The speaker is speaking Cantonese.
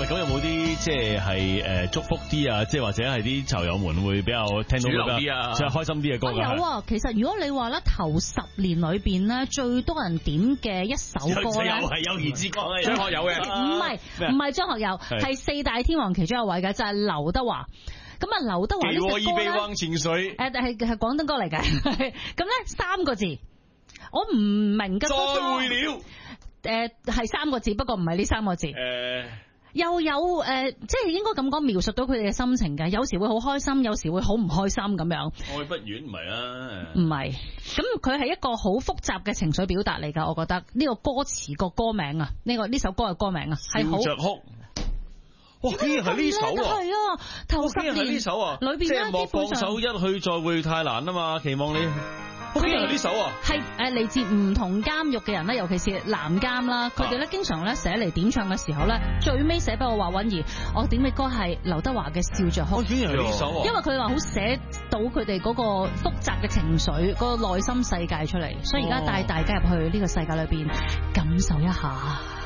喂，咁有冇啲即係祝福啲啊？即係或者係啲囚友們會比較聽到比較即係開心啲嘅歌㗎？ 有啊，其實如果你話咧頭10年裏邊咧最多人點嘅一首歌咧， 又係友誼之歌啊！ 張學友嘅， 唔係張學友，係4大天王其中一位嘅，就係劉德華。咁啊，劉德華呢隻歌咧， 給我一杯忘情水， 係廣東歌嚟嘅。咁咧3個字，我唔明嘅。 再會了。 係3個字，不過唔係呢3個字。又有即係應該咁講，描述到佢哋嘅心情嘅。有時會好開心，有時會好唔開心咁樣。 愛不完唔係啊， 唔係。咁佢係一個好複雜嘅情緒表達嚟㗎。我覺得呢個歌詞個歌名啊，呢首歌嘅歌名啊，係好。笑着哭。哇！竟然係呢首啊！係啊，頭10年呢首啊， 裏邊咧， 即係莫放手，一去再會太難啊嘛！期望你。竟然係呢首啊！係嚟自唔同監獄嘅人咧，尤其是男監啦，佢哋咧經常咧寫嚟點唱嘅時候咧，最尾寫俾我話韻兒，我點嘅歌係劉德華嘅笑着哭。 竟然係呢首啊！ 因為佢話好寫到佢哋嗰個複雜嘅情緒，個內心世界出嚟，所以而家帶大家入去呢個世界裏邊感受一下。